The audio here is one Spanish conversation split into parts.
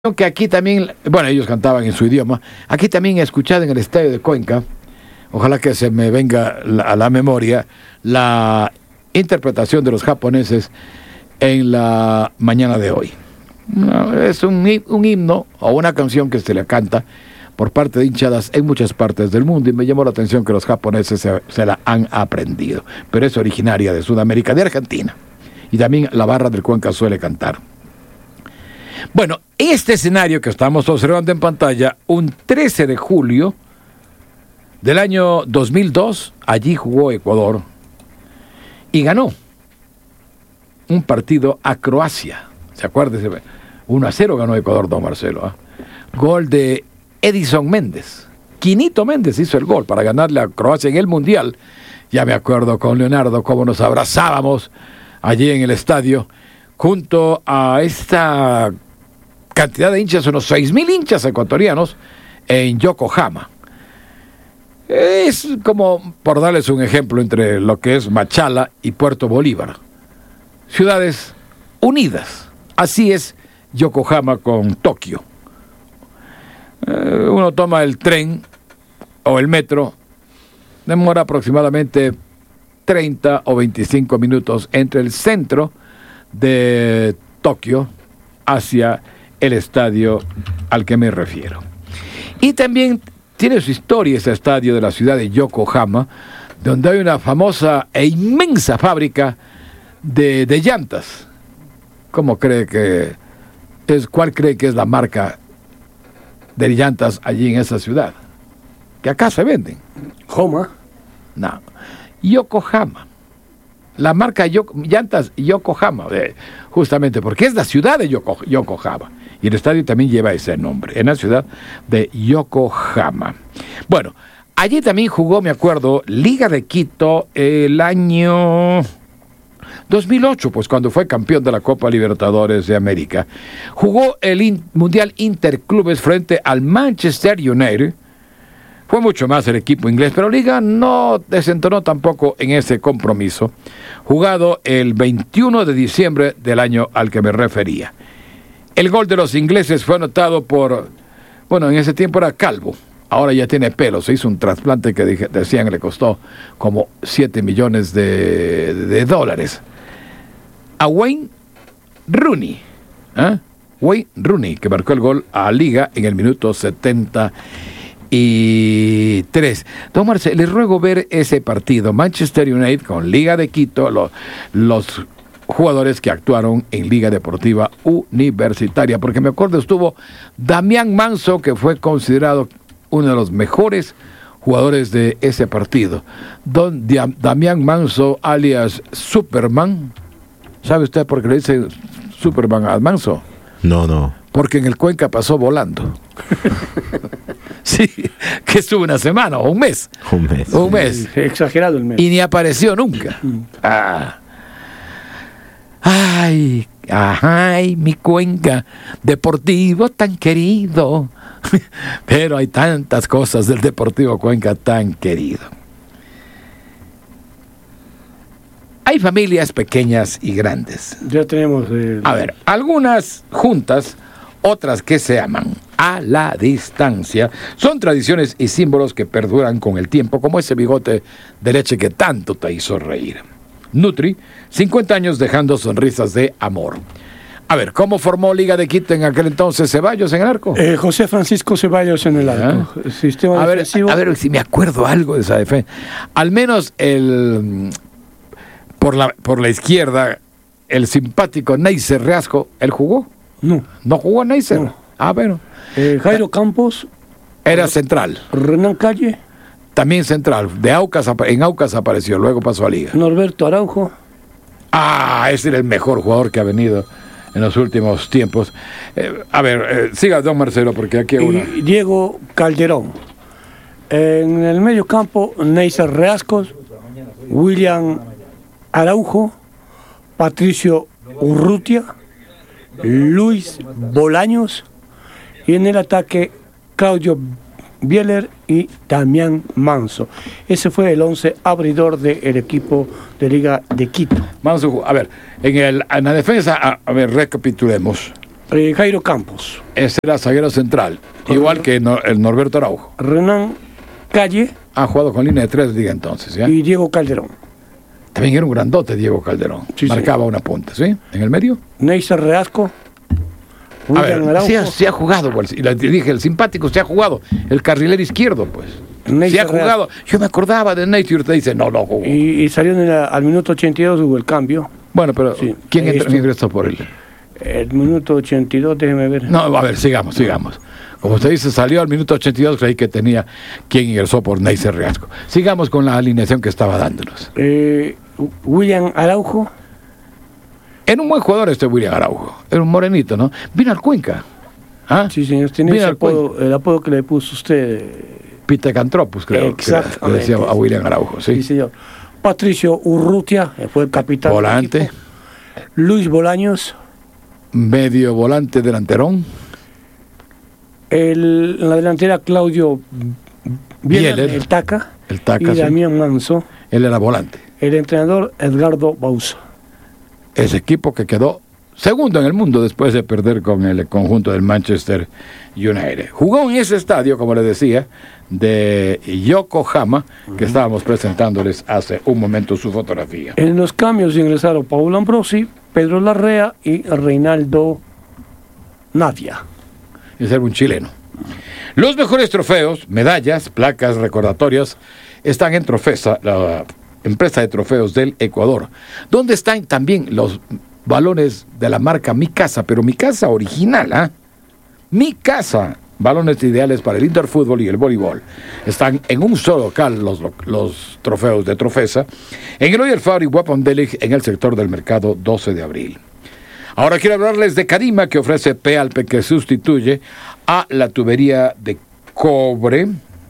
Que aquí también, bueno, ellos cantaban en su idioma, aquí también he escuchado en el estadio de Cuenca, ojalá que se me venga a la memoria, la interpretación de los japoneses en la mañana de hoy. Es un himno o una canción que se le canta por parte de hinchadas en muchas partes del mundo, y me llamó la atención que los japoneses se la han aprendido, pero es originaria de Sudamérica, de Argentina, y también la barra del Cuenca suele cantar. Bueno, este escenario que estamos observando en pantalla, un 13 de julio del año 2002, allí jugó Ecuador y ganó un partido a Croacia. ¿Se acuerdan? 1-0 ganó Ecuador, don Marcelo. Gol de Edison Méndez. Quinito Méndez hizo el gol para ganarle a Croacia en el Mundial. Ya me acuerdo con Leonardo cómo nos abrazábamos allí en el estadio, junto a esta cantidad de hinchas, unos 6,000 hinchas ecuatorianos en Yokohama. Es como, por darles un ejemplo, entre lo que es Machala y Puerto Bolívar. Ciudades unidas. Así es Yokohama con Tokio. Uno toma el tren o el metro, demora aproximadamente 30 o 25 minutos entre el centro de Tokio hacia el estadio al que me refiero. Y también tiene su historia ese estadio de la ciudad de Yokohama, donde hay una famosa e inmensa fábrica de llantas. ¿Cuál cree que es la marca de llantas allí en esa ciudad? Que acá se venden. ¿Homa? No, Yokohama. La marca llantas Yokohama, justamente porque es la ciudad de Yokohama. Y el estadio también lleva ese nombre, en la ciudad de Yokohama. Bueno, allí también jugó, me acuerdo, Liga de Quito el año 2008, pues cuando fue campeón de la Copa Libertadores de América. Jugó el Mundial Interclubes frente al Manchester United. Fue mucho más el equipo inglés, pero Liga no desentonó tampoco en ese compromiso, jugado el 21 de diciembre del año al que me refería. El gol de los ingleses fue anotado por, en ese tiempo era calvo, ahora ya tiene pelo, se hizo un trasplante que decían que le costó como 7 millones de dólares. A Wayne Rooney, Wayne Rooney, que marcó el gol a Liga en el minuto 73. Don Marcelo, les ruego ver ese partido, Manchester United con Liga de Quito, los jugadores que actuaron en Liga Deportiva Universitaria, porque me acuerdo estuvo Damián Manso, que fue considerado uno de los mejores jugadores de ese partido. Don Damián Manso, alias Superman. ¿Sabe usted por qué le dice Superman a Manso? No. Porque en el Cuenca pasó volando. Sí, que estuvo una semana o un mes. Un mes. Exagerado el mes. Y ni apareció nunca. Ay, mi Cuenca Deportivo tan querido. Pero hay tantas cosas del Deportivo Cuenca tan querido. Hay familias pequeñas y grandes. Ya tenemos... A ver, algunas juntas, otras que se aman a la distancia. Son tradiciones y símbolos que perduran con el tiempo, como ese bigote de leche que tanto te hizo reír. Nutri, 50 años dejando sonrisas de amor. A ver, ¿cómo formó Liga de Quito en aquel entonces Ceballos en el arco? José Francisco Ceballos en el arco. Sistema defensivo. A ver si me acuerdo algo de esa defensa. Al menos por la izquierda, el simpático Neiser Reasco, ¿él jugó? ¿No jugó Neiser? No. Bueno. Jairo Campos. Era central. Renan Calle. También central. En Aucas apareció, luego pasó a Liga. Norberto Araujo. Ese era el mejor jugador que ha venido en los últimos tiempos. Siga, don Marcelo, porque aquí hay una. Diego Calderón. En el medio campo, Neiser Reascos, William Araujo, Patricio Urrutia, Luis Bolaños, y en el ataque Claudio Bieler y Damián Manso. Ese fue el 11 abridor del equipo de Liga de Quito. Manso, en la defensa, recapitulemos. Jairo Campos. Ese era zaguero central, igual que el Norberto Araujo. Renan Calle. Ha jugado con línea de 3, diga entonces, ¿ya? Y Diego Calderón. También era un grandote Diego Calderón. Sí, marcaba una punta, ¿sí? ¿En el medio? Neisser Reasco. A ver, sí ha jugado, pues, y le dije, el simpático se ha jugado, el carrilero izquierdo, pues. Se ha jugado. Yo me acordaba de Neisser y usted dice, no jugó. Y salió al minuto 82, hubo el cambio. Bueno, pero sí. ¿Quién ingresó por él? El minuto 82, déjeme ver. No, a ver, sigamos. Como usted dice, salió al minuto 82, creí que tenía quien ingresó por Neisser Reasco. Sigamos con la alineación que estaba dándonos. William Araujo. Era un buen jugador William Araujo. Era un morenito, ¿no? Vino al Cuenca. ¿Ah? Sí, señor. Tiene ese apodo, el apodo que le puso usted. Pitecantropus, creo. Exactamente. Que le decía a William Araujo, ¿sí? Sí, señor. Patricio Urrutia, fue el capitán. Volante. Luis Bolaños. Medio volante delanterón. En la delantera Claudio Bieler, el Taca. Y Damián Manso. Él era volante. El entrenador Edgardo Bauza. Ese equipo que quedó segundo en el mundo después de perder con el conjunto del Manchester United. Jugó en ese estadio, como le decía, de Yokohama, que estábamos presentándoles hace un momento su fotografía. En los cambios ingresaron Paulo Ambrosi, Pedro Larrea y Reinaldo Navia. Ese era un chileno. Los mejores trofeos, medallas, placas, recordatorios, están en Trofesa, la empresa de trofeos del Ecuador, donde están también los balones de la marca Mi Casa, pero Mi Casa original, ¿ah? Mi Casa, balones ideales para el interfútbol y el voleibol. Están en un solo local los trofeos de Trofesa, en el Royal Fabric Wapondelic, en el sector del mercado 12 de abril. Ahora quiero hablarles de Cadima, que ofrece P-Alpe, que sustituye a la tubería de cobre.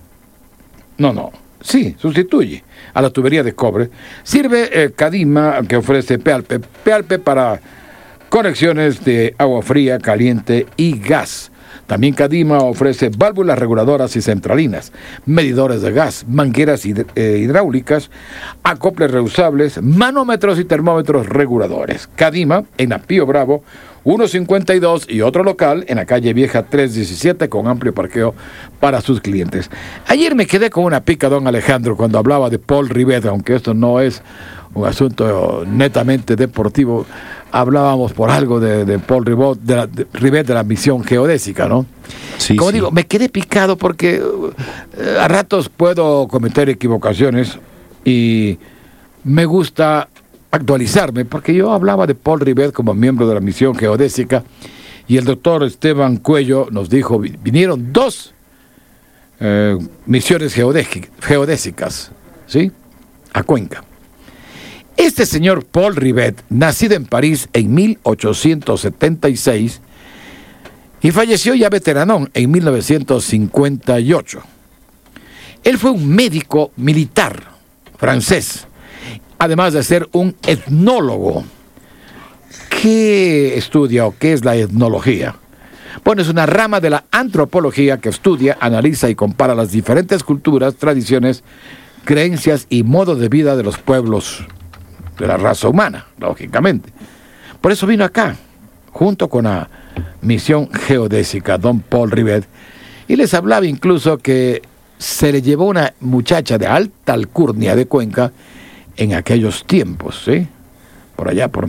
Sustituye a la tubería de cobre. Sirve Cadima, que ofrece P-Alpe para conexiones de agua fría, caliente y gas. También Cadima ofrece válvulas reguladoras y centralinas, medidores de gas, mangueras hidráulicas, acoples reusables, manómetros y termómetros reguladores. Cadima, en Apío Bravo, 152, y otro local en la calle Vieja 317, con amplio parqueo para sus clientes. Ayer me quedé con una pica, don Alejandro, cuando hablaba de Paul Rivet, aunque esto no es un asunto netamente deportivo. Hablábamos por algo de Paul Rivet, de la misión geodésica, ¿no? Sí, Como digo, me quedé picado porque a ratos puedo cometer equivocaciones y me gusta actualizarme, porque yo hablaba de Paul Rivet como miembro de la misión geodésica y el doctor Esteban Cuello nos dijo, vinieron 2 misiones geodésicas, ¿sí? A Cuenca. Este señor Paul Rivet, nacido en París en 1876 y falleció ya veteranón en 1958. Él fue un médico militar francés, además de ser un etnólogo. ¿Qué estudia o qué es la etnología? Bueno, es una rama de la antropología que estudia, analiza y compara las diferentes culturas, tradiciones, creencias y modos de vida de los pueblos de la raza humana, lógicamente. Por eso vino acá, junto con la misión geodésica, don Paul Rivet, y les hablaba incluso que se le llevó una muchacha de alta alcurnia de Cuenca en aquellos tiempos, ¿sí? Por allá por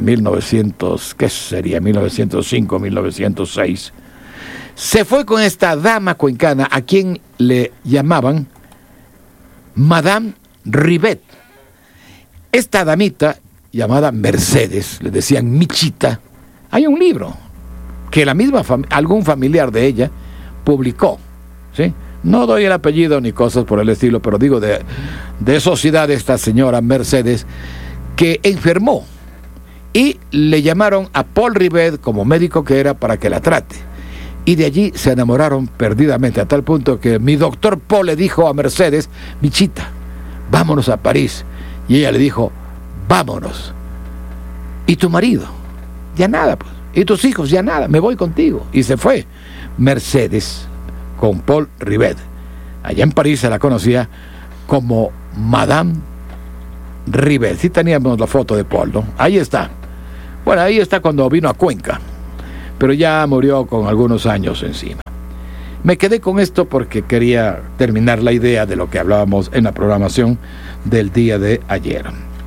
1905, 1906. Se fue con esta dama cuencana a quien le llamaban Madame Rivet. Esta damita, llamada Mercedes, le decían Michita, hay un libro que la misma algún familiar de ella publicó, ¿sí? No doy el apellido ni cosas por el estilo, pero digo de sociedad de esta señora Mercedes, que enfermó y le llamaron a Paul Rivet, como médico que era, para que la trate. Y de allí se enamoraron perdidamente, a tal punto que mi doctor Paul le dijo a Mercedes, Michita, vámonos a París. Y ella le dijo, vámonos. ¿Y tu marido? Ya nada, pues. ¿Y tus hijos? Ya nada, me voy contigo. Y se fue Mercedes con Paul Rivet. Allá en París se la conocía como Madame Rivet. Sí teníamos la foto de Paul, ¿no? Ahí está. Bueno, ahí está cuando vino a Cuenca. pero ya murió con algunos años encima. Me quedé con esto porque quería terminar la idea de lo que hablábamos en la programación del día de ayer.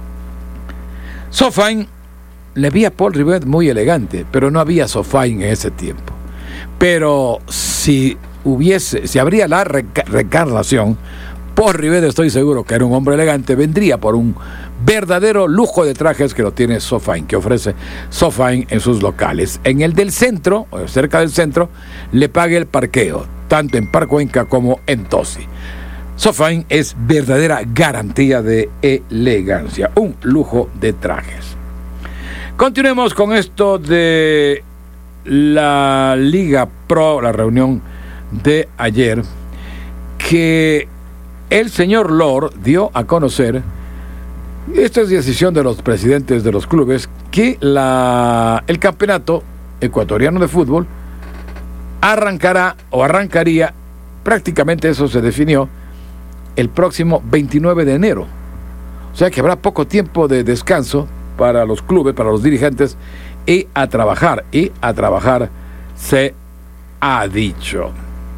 Sofain le vi a Paul Rivet muy elegante, pero no había Sofain en ese tiempo. Pero si habría la reencarnación, Paul Rivet, estoy seguro que era un hombre elegante, vendría por un verdadero lujo de trajes que lo tiene Sofain, que ofrece Sofain en sus locales. En el del centro, o cerca del centro, le pague el parqueo, tanto en Park Cuenca como en Tosi. Sofain es verdadera garantía de elegancia, un lujo de trajes. Continuemos con esto de la Liga Pro, la reunión de ayer, que el señor Lord dio a conocer, esta es decisión de los presidentes de los clubes, que el campeonato ecuatoriano de fútbol arrancaría, prácticamente eso se definió, el próximo 29 de enero. O sea que habrá poco tiempo de descanso para los clubes, para los dirigentes, y a trabajar se ha dicho.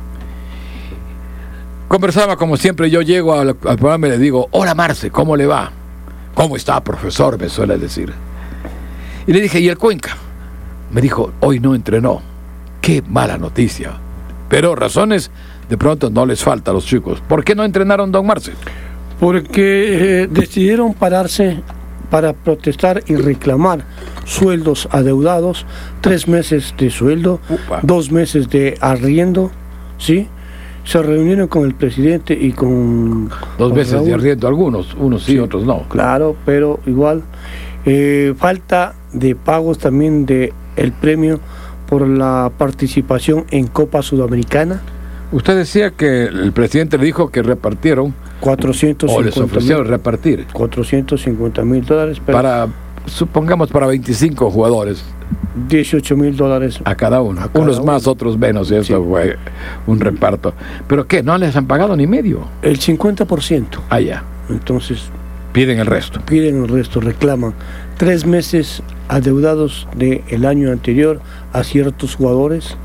Conversaba como siempre, yo llego al programa y le digo: hola Marce, ¿cómo le va? ¿Cómo está, profesor?, me suele decir. Y le dije: ¿y el Cuenca? Me dijo: hoy no entrenó. Qué mala noticia. Pero razones de pronto no les falta a los chicos. ¿Por qué no entrenaron, don Marce? Porque decidieron pararse para protestar y reclamar sueldos adeudados, 3 meses de sueldo, 2 meses de arriendo, ¿sí? Se reunieron con el presidente y con 2 meses Raúl. De arriendo, unos sí, otros no. Claro, pero igual, falta de pagos también de el premio por la participación en Copa Sudamericana. Usted decía que el presidente le dijo que repartieron 450 o les ofrecieron repartir $450,000, para, supongamos, para 25 jugadores, $18,000 a cada uno, unos más, otros menos, y eso fue un reparto. ¿Pero qué? ¿No les han pagado ni medio? El 50%. Allá. Entonces Piden el resto. piden el resto, reclaman 3 meses adeudados del año anterior a ciertos jugadores.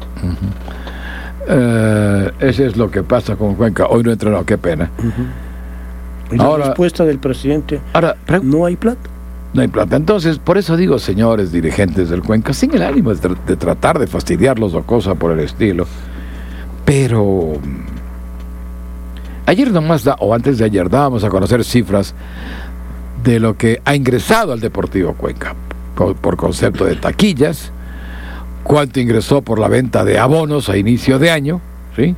Ese es lo que pasa con Cuenca. Hoy no entrenó, qué pena. Y la respuesta del presidente: no hay plata. No hay plata. Entonces, por eso digo, señores dirigentes del Cuenca, sin el ánimo de tratar de fastidiarlos o cosa por el estilo, pero ayer nomás, o antes de ayer, dábamos a conocer cifras de lo que ha ingresado al Deportivo Cuenca por concepto de taquillas, cuánto ingresó por la venta de abonos a inicio de año, ¿sí?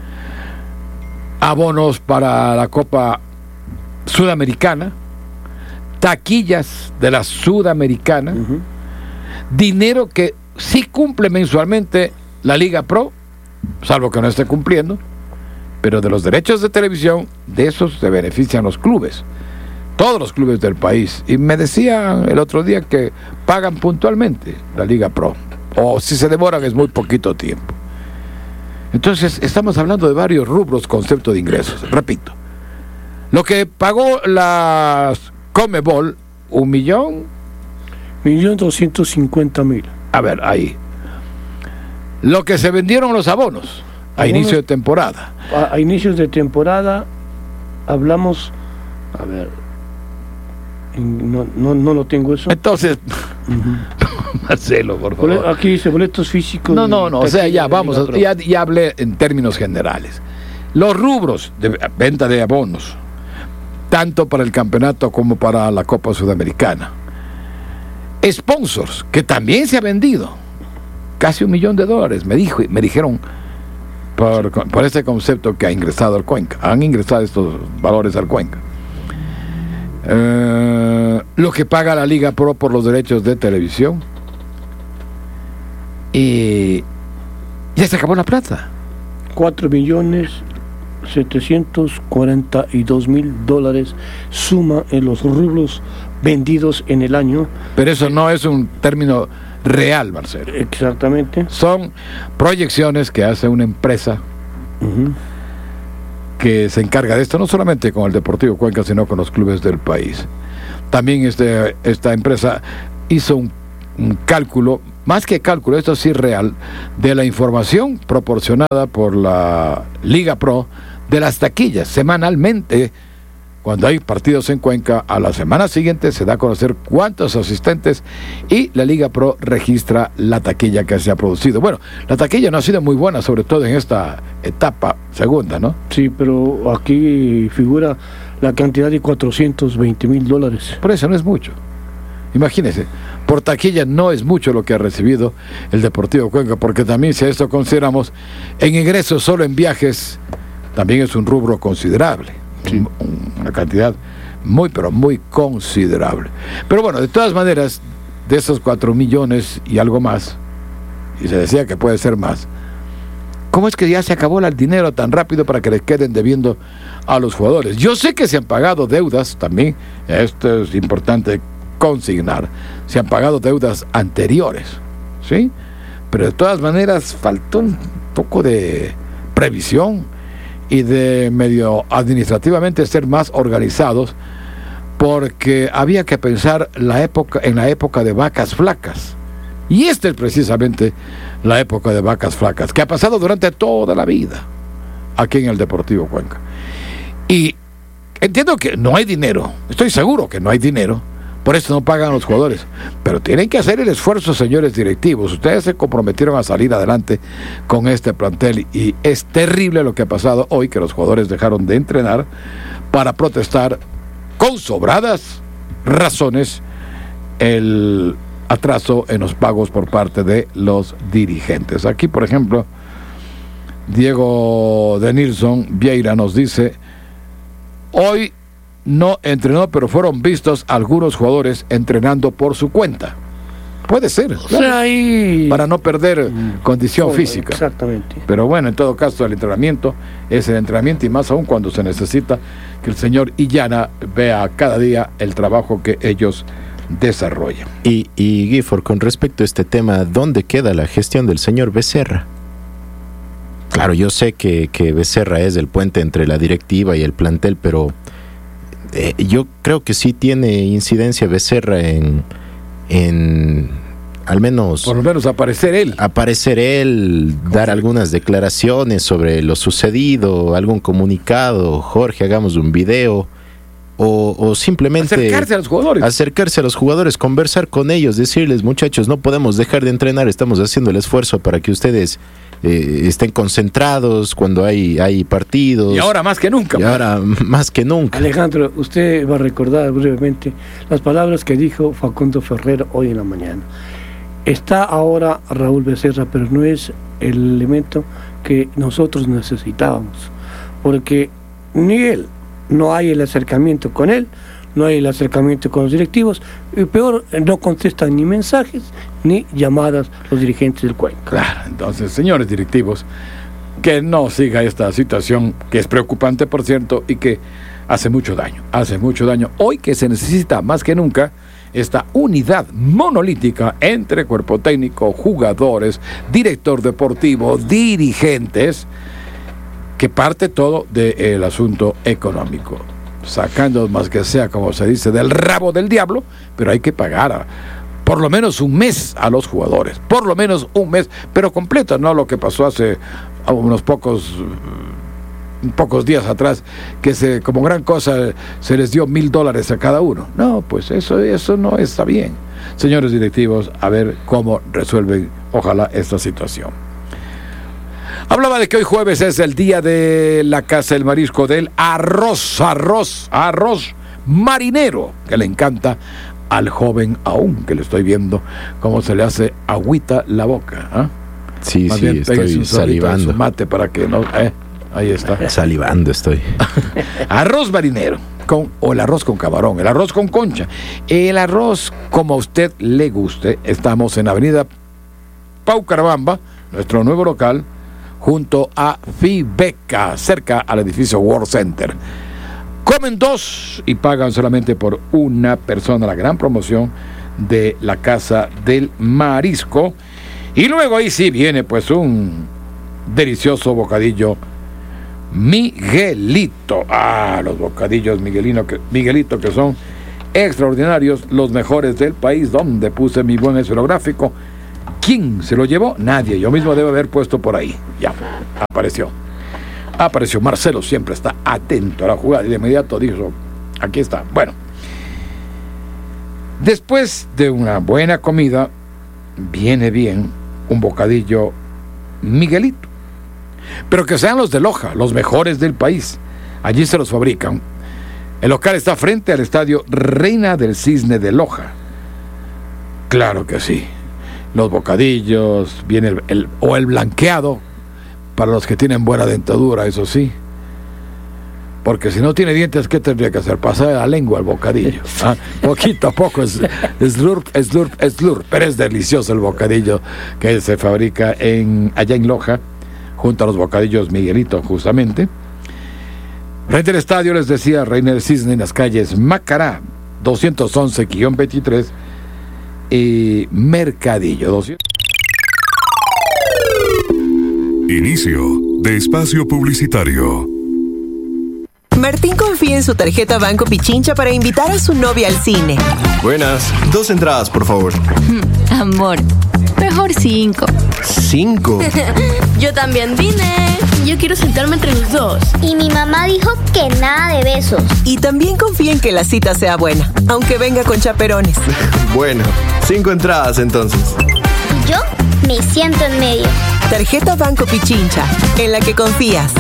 Abonos para la Copa Sudamericana, taquillas de la Sudamericana, dinero que sí cumple mensualmente la Liga Pro, salvo que no esté cumpliendo, pero de los derechos de televisión, de esos se benefician los clubes, todos los clubes del país. Y me decían el otro día que pagan puntualmente la Liga Pro, o si se demoran es muy poquito tiempo. Entonces estamos hablando de varios rubros, concepto de ingresos. Repito, lo que pagó las Conmebol, $1,250,000. A ver, ahí. Lo que se vendieron los abonos a inicio de temporada. A inicios de temporada hablamos, a ver, no lo tengo eso. Entonces, Marcelo, por favor. Aquí dice boletos físicos. No, o sea, ya vamos, ya hablé en términos generales. Los rubros de venta de abonos, tanto para el campeonato como para la Copa Sudamericana. Sponsors, que también se ha vendido casi $1 millón, me dijeron, por este concepto que ha ingresado al Cuenca. Han ingresado estos valores al Cuenca. Lo que paga la Liga Pro por los derechos de televisión. Y ya se acabó la plata. $4,742,000 suma en los rublos vendidos en el año. Pero eso no es un término real, Marcelo. Exactamente. Son proyecciones que hace una empresa que se encarga de esto, no solamente con el Deportivo Cuenca, sino con los clubes del país. También esta empresa hizo un cálculo, más que cálculo, esto sí es real, de la información proporcionada por la Liga Pro de las taquillas semanalmente. Cuando hay partidos en Cuenca, a la semana siguiente se da a conocer cuántos asistentes y la Liga Pro registra la taquilla que se ha producido. Bueno, la taquilla no ha sido muy buena, sobre todo en esta etapa segunda, ¿no? Sí, pero aquí figura la cantidad de $420,000. Por eso no es mucho. Imagínense, por taquilla no es mucho lo que ha recibido el Deportivo Cuenca, porque también si a esto consideramos, en ingresos solo en viajes, también es un rubro considerable. Sí. Una cantidad muy, pero muy considerable. Pero bueno, de todas maneras, de esos 4 millones y algo más, y se decía que puede ser más, ¿cómo es que ya se acabó el dinero tan rápido para que les queden debiendo a los jugadores? Yo sé que se han pagado deudas también, esto es importante consignar, se han pagado deudas anteriores, ¿sí? Pero de todas maneras faltó un poco de previsión y de medio administrativamente ser más organizados, porque había que pensar en la época de vacas flacas, y esta es precisamente la época de vacas flacas que ha pasado durante toda la vida aquí en el Deportivo Cuenca. Y entiendo que no hay dinero, estoy seguro que no hay dinero, por eso no pagan a los jugadores, pero tienen que hacer el esfuerzo, señores directivos. Ustedes se comprometieron a salir adelante con este plantel y es terrible lo que ha pasado hoy, que los jugadores dejaron de entrenar para protestar con sobradas razones el atraso en los pagos por parte de los dirigentes. Aquí, por ejemplo, Diego de Nilsson Vieira nos dice: hoy no entrenó, pero fueron vistos algunos jugadores entrenando por su cuenta. Puede ser, claro, o sea, ahí... para no perder condición física. Exactamente. Pero bueno, en todo caso, el entrenamiento es el entrenamiento, y más aún cuando se necesita que el señor Illana vea cada día el trabajo que ellos desarrollan. Y Gifford, con respecto a este tema, ¿dónde queda la gestión del señor Becerra? Claro, yo sé que Becerra es el puente entre la directiva y el plantel, pero yo creo que sí tiene incidencia Becerra en al menos... Por lo menos aparecer él, dar algunas declaraciones sobre lo sucedido, algún comunicado, Jorge, hagamos un video, o simplemente... Acercarse a los jugadores, conversar con ellos, decirles: muchachos, no podemos dejar de entrenar, estamos haciendo el esfuerzo para que ustedes estén concentrados cuando hay partidos. Y ahora más que nunca. Alejandro, usted va a recordar brevemente las palabras que dijo Facundo Ferrer hoy en la mañana. Está ahora Raúl Becerra, pero no es el elemento que nosotros necesitábamos, porque ni él, no hay el acercamiento con él, no hay el acercamiento con los directivos, y peor, no contestan ni mensajes ni llamadas los dirigentes del Cuenca. Claro, entonces, señores directivos, que no siga esta situación, que es preocupante, por cierto, y que hace mucho daño. Hoy que se necesita más que nunca esta unidad monolítica entre cuerpo técnico, jugadores, director deportivo, dirigentes, que parte todo del asunto económico, sacando más que sea, como se dice, del rabo del diablo, pero hay que pagar por lo menos un mes a los jugadores, por lo menos un mes, pero completo, no lo que pasó hace unos pocos días atrás, que como gran cosa se les dio $1,000 a cada uno. No, pues eso no está bien. Señores directivos, a ver cómo resuelven, ojalá, esta situación. Hablaba de que hoy jueves es el día de la Casa del Marisco, del arroz marinero, que le encanta al joven aún, que le estoy viendo cómo se le hace agüita la boca. ¿Eh? Sí, más sí, bien, estoy salivando. Su mate para que no... Ahí está. Salivando estoy. Arroz marinero, o el arroz con camarón, el arroz con concha, el arroz como a usted le guste. Estamos en Avenida Paucarabamba, nuestro nuevo local, junto a Fibeca, cerca al edificio World Center. Comen 2 y pagan solamente por una persona, la gran promoción de la Casa del Marisco. Y luego ahí sí viene pues un delicioso bocadillo Miguelito. Los bocadillos Miguelito, que son extraordinarios, los mejores del país. ¿Dónde puse mi buen esferográfico? ¿Quién se lo llevó? Nadie. Yo mismo debo haber puesto por ahí. Ya, apareció. Marcelo siempre está atento a la jugada y de inmediato dijo, aquí está. Bueno, después de una buena comida, viene bien un bocadillo Miguelito. Pero que sean los de Loja, los mejores del país. Allí se los fabrican. El local está frente al estadio Reina del Cisne de Loja. Claro que sí. Los bocadillos, viene el blanqueado, para los que tienen buena dentadura, eso sí. Porque si no tiene dientes, ¿qué tendría que hacer? Pasar la lengua al bocadillo. Poquito a poco, slurp. Pero es delicioso el bocadillo que se fabrica allá en Loja, junto a los bocadillos Miguelito, justamente. Frente al estadio, les decía, Reina del Cisne, en las calles Macará, 211-23, y Mercadillo, 200. Inicio de espacio publicitario. Martín confía en su tarjeta Banco Pichincha para invitar a su novia al cine. Buenas, 2 entradas, por favor. Amor, mejor 5. ¿5? Yo también vine. Yo quiero sentarme entre los dos. Y mi mamá dijo que nada de besos. Y también confía en que la cita sea buena, aunque venga con chaperones. Bueno, 5 entradas entonces. Y yo me siento en medio. Tarjeta Banco Pichincha, en la que confías.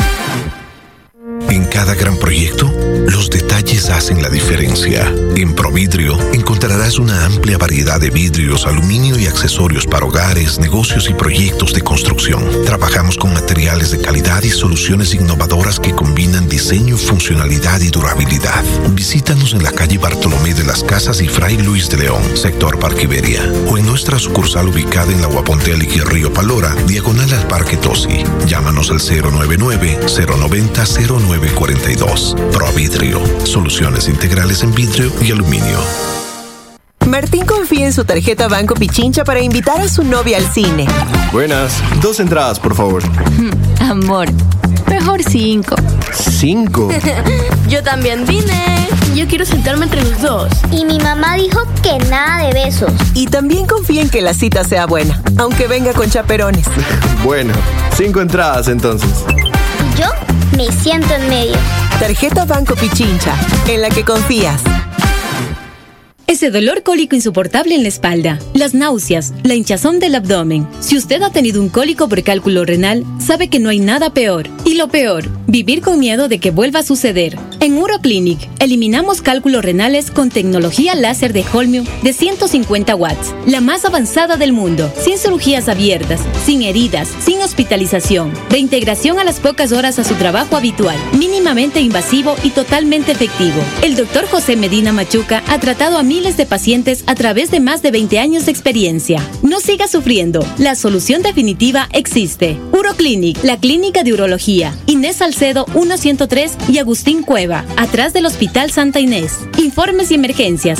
En cada gran proyecto, los detalles hacen la diferencia. En Providrio encontrarás una amplia variedad de vidrios, aluminio y accesorios para hogares, negocios y proyectos de construcción. Trabajamos con materiales de calidad y soluciones innovadoras que combinan diseño, funcionalidad y durabilidad. Visítanos en la calle Bartolomé de las Casas y Fray Luis de León, sector Parque Iberia, o en nuestra sucursal ubicada en la Guapontélic y Río Palora, diagonal al Parque Tosi. Llámanos al 099-090-0942. Providrio, soluciones integrales en vidrio y aluminio. Martín confía en su tarjeta Banco Pichincha para invitar a su novia al cine. Buenas, 2 entradas, por favor. Amor, mejor 5. ¿5? Yo también vine. Yo quiero sentarme entre los dos. Y mi mamá dijo que nada de besos. Y también confía en que la cita sea buena, aunque venga con chaperones. Bueno, 5 entradas entonces. Y yo me siento en medio. Tarjeta Banco Pichincha, en la que confías. Ese dolor cólico insoportable en la espalda, las náuseas, la hinchazón del abdomen. Si usted ha tenido un cólico por cálculo renal, sabe que no hay nada peor. Y lo peor, vivir con miedo de que vuelva a suceder. En Uroclinic, eliminamos cálculos renales con tecnología láser de Holmium de 150 watts, la más avanzada del mundo, sin cirugías abiertas, sin heridas, sin hospitalización, reintegración a las pocas horas a su trabajo habitual, mínimamente invasivo y totalmente efectivo. El Dr. José Medina Machuca ha tratado a miles de pacientes a través de más de 20 años de experiencia. No siga sufriendo. La solución definitiva existe. Uroclinic, la clínica de urología. Inés Salcedo 103 y Agustín Cueva, atrás del Hospital Santa Inés. Informes y emergencias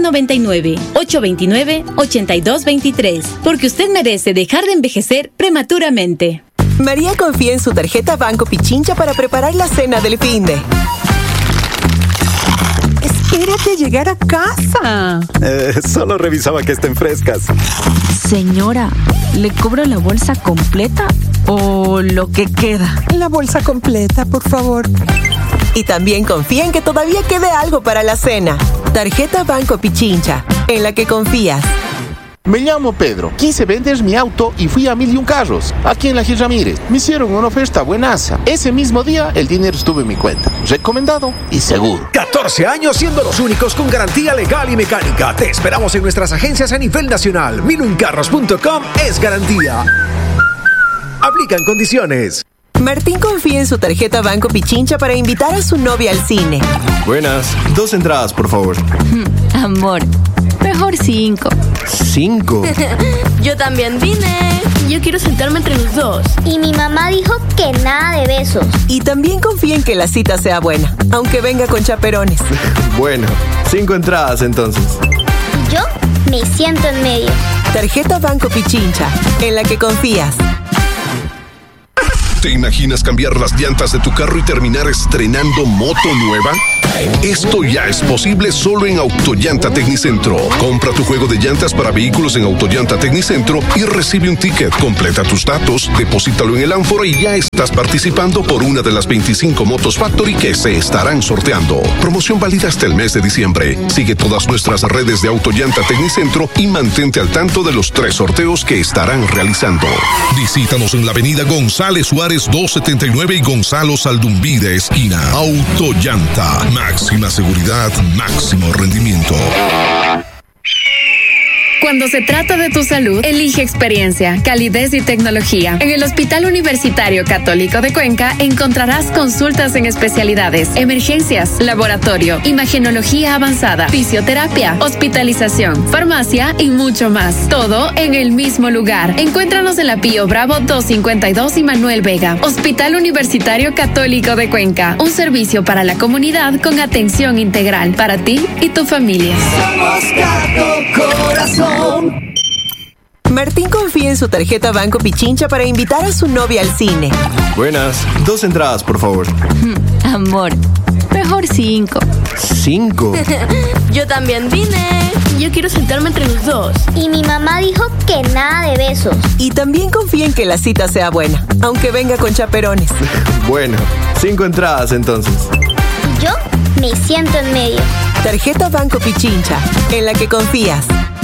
099-829-8223. Porque usted merece dejar de envejecer prematuramente. María confía en su tarjeta Banco Pichincha para preparar la cena del finde. Espérate a llegar a casa. Solo revisaba que estén frescas. Señora, ¿le cobro la bolsa completa o lo que queda? La bolsa completa, por favor. Y también confía en que todavía quede algo para la cena. Tarjeta Banco Pichincha, en la que confías. Me llamo Pedro, quise vender mi auto y fui a 1001 Carros, aquí en la Gil Ramírez. Me hicieron una oferta buenaza. Ese mismo día, el dinero estuvo en mi cuenta. Recomendado y seguro. 14 años siendo los únicos con garantía legal y mecánica. Te esperamos en nuestras agencias a nivel nacional. 1001carros.com es garantía. Aplican condiciones. Martín confía en su tarjeta Banco Pichincha para invitar a su novia al cine. Buenas, 2 entradas, por favor. Amor, mejor 5. ¿5? Yo también vine. Yo quiero sentarme entre los dos. Y mi mamá dijo que nada de besos. Y también confía en que la cita sea buena, aunque venga con chaperones. Bueno, 5 entradas entonces. Y yo me siento en medio. Tarjeta Banco Pichincha, en la que confías. ¿Te imaginas cambiar las llantas de tu carro y terminar estrenando moto nueva? Esto ya es posible solo en Autollanta Tecnicentro. Compra tu juego de llantas para vehículos en Autollanta Tecnicentro y recibe un ticket. Completa tus datos, deposítalo en el ánfora y ya estás participando por una de las 25 motos Factory que se estarán sorteando. Promoción válida hasta el mes de diciembre. Sigue todas nuestras redes de Autollanta Tecnicentro y mantente al tanto de los 3 sorteos que estarán realizando. Visítanos en la avenida González Suárez 279 y Gonzalo Saldumbide esquina. Autollanta. Máxima seguridad, máximo rendimiento. Cuando se trata de tu salud, elige experiencia, calidez y tecnología. En el Hospital Universitario Católico de Cuenca encontrarás consultas en especialidades, emergencias, laboratorio, imagenología avanzada, fisioterapia, hospitalización, farmacia y mucho más. Todo en el mismo lugar. Encuéntranos en la Pío Bravo 252 y Manuel Vega. Hospital Universitario Católico de Cuenca. Un servicio para la comunidad con atención integral para ti y tu familia. Somos Cato Corazón. Martín confía en su tarjeta Banco Pichincha para invitar a su novia al cine. Buenas, 2 entradas, por favor. Amor, mejor 5. ¿5? Yo también vine. Yo quiero sentarme entre los dos. Y mi mamá dijo que nada de besos. Y también confía en que la cita sea buena, aunque venga con chaperones. Bueno, 5 entradas entonces. Yo me siento en medio. Tarjeta Banco Pichincha, en la que confías.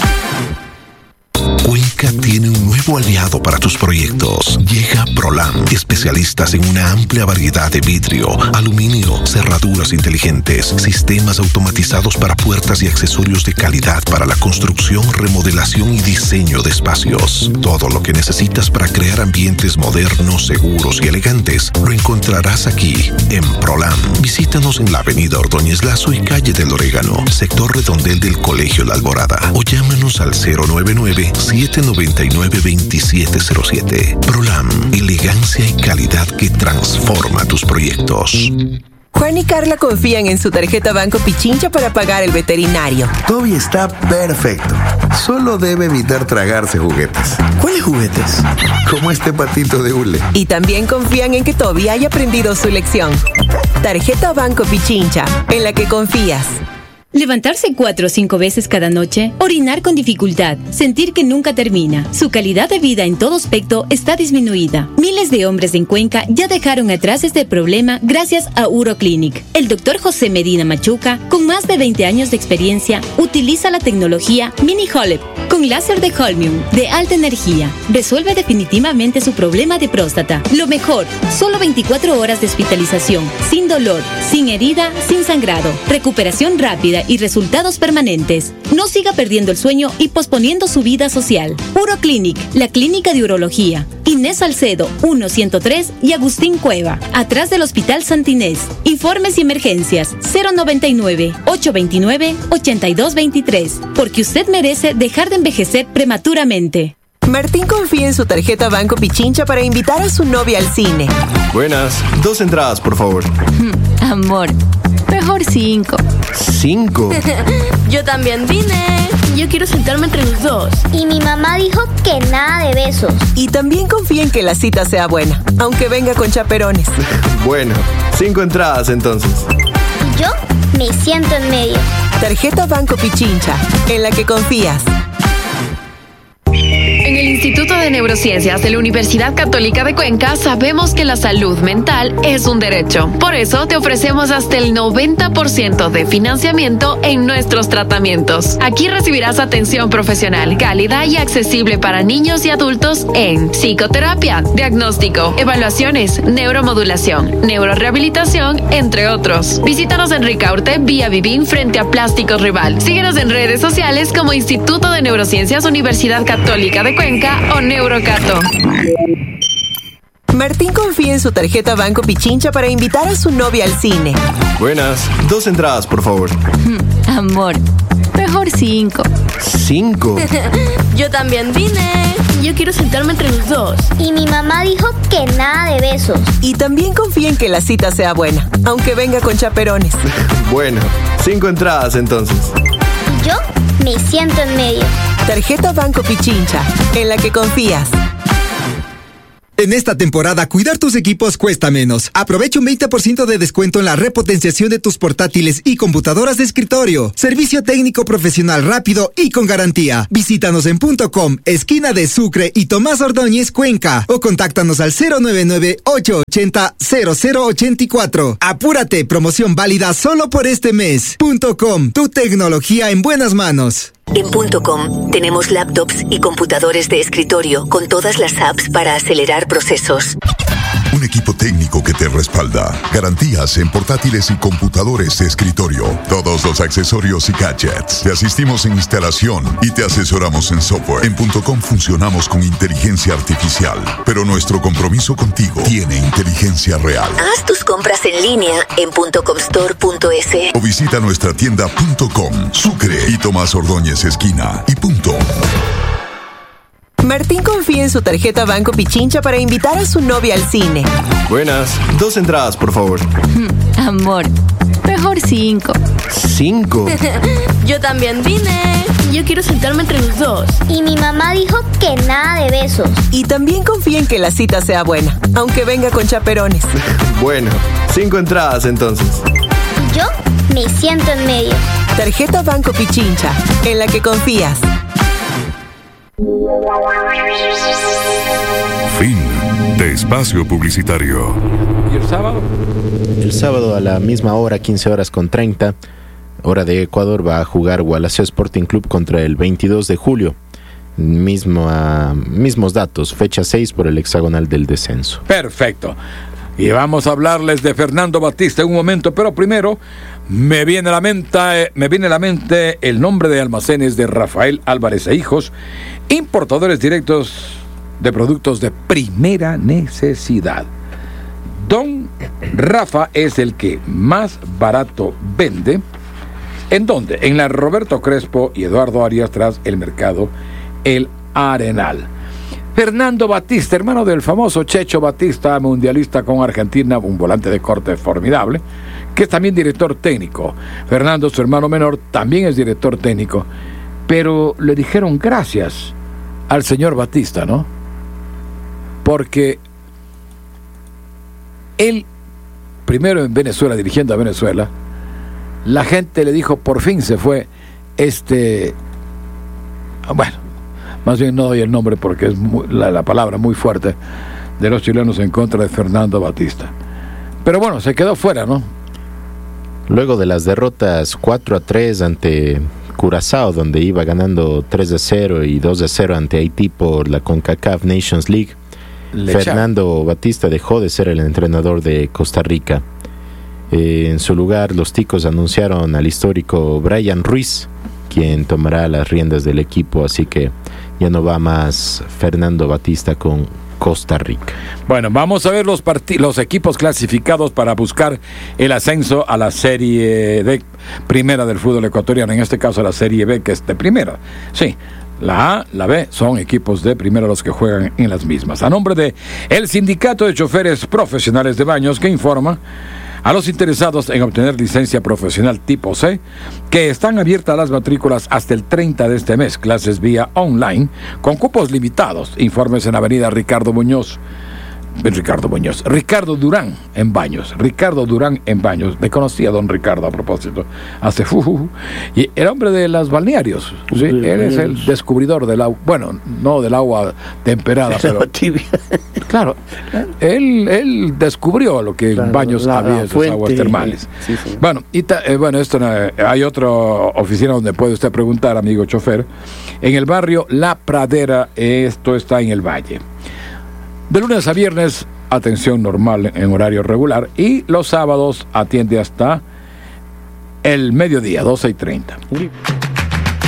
Cuenca tiene un nuevo aliado para tus proyectos. Llega Prolam, especialistas en una amplia variedad de vidrio, aluminio, cerraduras inteligentes, sistemas automatizados para puertas y accesorios de calidad para la construcción, remodelación y diseño de espacios. Todo lo que necesitas para crear ambientes modernos, seguros y elegantes lo encontrarás aquí, en Prolam. Visítanos en la avenida Ordóñez Lazo y calle del Orégano, sector redondel del Colegio La Alborada, o llámanos al 099-799-2707. Prolam, elegancia y calidad que transforma tus proyectos. Juan y Carla confían en su tarjeta Banco Pichincha para pagar el veterinario. Toby está perfecto. Solo debe evitar tragarse juguetes. ¿Cuáles juguetes? Como este patito de hule. Y también confían en que Toby haya aprendido su lección. Tarjeta Banco Pichincha, en la que confías. Levantarse 4 o 5 veces cada noche, orinar con dificultad, sentir que nunca termina. Su calidad de vida en todo aspecto está disminuida. Miles de hombres en Cuenca ya dejaron atrás este problema gracias a Uroclinic. El doctor José Medina Machuca, con más de 20 años de experiencia, utiliza la tecnología Mini Holep con láser de Holmium de alta energía. Resuelve definitivamente su problema de próstata. Lo mejor, solo 24 horas de hospitalización, sin dolor, sin herida, sin sangrado, recuperación rápida y resultados permanentes. No siga perdiendo el sueño y posponiendo su vida social. Uroclinic, la clínica de urología. Inés Salcedo, 1-103 y Agustín Cueva, atrás del Hospital Santa Inés. Informes y emergencias, 099-829-8223. Porque usted merece dejar de envejecer prematuramente. Martín confía en su tarjeta Banco Pichincha para invitar a su novia al cine. Buenas, 2 entradas, por favor. Amor, mejor 5. ¿5? Yo también vine. Yo quiero sentarme entre los dos. Y mi mamá dijo que nada de besos. Y también confía en que la cita sea buena, aunque venga con chaperones. Bueno, 5 entradas entonces. Yo me siento en medio. Tarjeta Banco Pichincha, en la que confías. En el Instituto de Neurociencias de la Universidad Católica de Cuenca sabemos que la salud mental es un derecho. Por eso te ofrecemos hasta el 90% de financiamiento en nuestros tratamientos. Aquí recibirás atención profesional, cálida y accesible para niños y adultos en psicoterapia, diagnóstico, evaluaciones, neuromodulación, neurorehabilitación, entre otros. Visítanos en Ricaurte, vía Vivín, frente a Plásticos Rival. Síguenos en redes sociales como Instituto de Neurociencias Universidad Católica de Cuenca o Neurocato. Martín confía en su tarjeta Banco Pichincha para invitar a su novia al cine. Buenas, 2 entradas, por favor. Amor, mejor 5. ¿5? Yo también vine. Yo quiero sentarme entre los dos. Y mi mamá dijo que nada de besos. Y también confía en que la cita sea buena, aunque venga con chaperones. Bueno, 5 entradas entonces. Yo me siento en medio. Tarjeta Banco Pichincha, en la que confías. En esta temporada, cuidar tus equipos cuesta menos. Aprovecha un 20% de descuento en la repotenciación de tus portátiles y computadoras de escritorio. Servicio técnico profesional rápido y con garantía. Visítanos en .com, esquina de Sucre y Tomás Ordóñez, Cuenca. O contáctanos al 099-880-0084. Apúrate, promoción válida solo por este mes. .com, tu tecnología en buenas manos. En .com tenemos laptops y computadores de escritorio con todas las apps para acelerar procesos. Un equipo técnico que te respalda. Garantías en portátiles y computadores de escritorio. Todos los accesorios y gadgets. Te asistimos en instalación y te asesoramos en software. En .com funcionamos con inteligencia artificial, pero nuestro compromiso contigo tiene inteligencia real. Haz tus compras en línea en .comstore.es o visita nuestra tienda .com, Sucre y Tomás Ordóñez esquina y punto. Martín confía en su tarjeta Banco Pichincha para invitar a su novia al cine. Buenas, 2 entradas, por favor. Amor, mejor 5. ¿5? Yo también vine. Yo quiero sentarme entre los dos. Y mi mamá dijo que nada de besos. Y también confía en que la cita sea buena, aunque venga con chaperones. Bueno, 5 entradas entonces. Y yo me siento en medio. Tarjeta Banco Pichincha, en la que confías. Fin de espacio publicitario. ¿Y el sábado? El sábado a la misma hora, 15:30, hora de Ecuador, va a jugar Gualaceo Sporting Club contra el 22 de julio. Mismos datos, fecha 6 por el hexagonal del descenso. Perfecto. Y vamos a hablarles de Fernando Batista en un momento, pero primero me viene a la mente el nombre de almacenes de Rafael Álvarez e Hijos, importadores directos de productos de primera necesidad. Don Rafa es el que más barato vende. ¿En dónde? En la Roberto Crespo y Eduardo Arias, tras el mercado El Arenal. Fernando Batista, hermano del famoso Checho Batista, mundialista con Argentina, un volante de corte formidable, que es también director técnico. Fernando, su hermano menor, también es director técnico, pero le dijeron gracias al señor Batista, ¿no? Porque él, primero en Venezuela, dirigiendo a Venezuela, la gente le dijo, por fin se fue bueno, más bien no doy el nombre porque es la palabra muy fuerte de los chilenos en contra de Fernando Batista. Pero bueno, se quedó fuera, ¿no? Luego de las derrotas 4-3 ante Curazao, donde iba ganando 3-0 y 2-0 ante Haití por la CONCACAF Nations League, Fernando Batista dejó de ser el entrenador de Costa Rica. En su lugar, los ticos anunciaron al histórico Brian Ruiz, quien tomará las riendas del equipo, así que ya no va más Fernando Batista con Costa Rica. Bueno, vamos a ver los equipos clasificados para buscar el ascenso a la Serie D primera del fútbol ecuatoriano, en este caso la Serie B, que es de primera. Sí, la A, la B son equipos de primera los que juegan en las mismas. A nombre de el Sindicato de Choferes Profesionales de Baños, que informa a los interesados en obtener licencia profesional tipo C, que están abiertas las matrículas hasta el 30 de este mes, clases vía online, con cupos limitados. Informes en Avenida Ricardo Durán en Baños. Me conocía a don Ricardo a propósito. Y el hombre de los balnearios. ¿sí? Él es el descubridor del agua. Bueno, no del agua temperada, pero tibia. Claro, él descubrió lo que en Baños había, esas aguas termales. Sí. Bueno, hay otra oficina donde puede usted preguntar, amigo chofer. En el barrio La Pradera, esto está en el Valle. De lunes a viernes, atención normal en horario regular, y los sábados atiende hasta el mediodía, 12:30.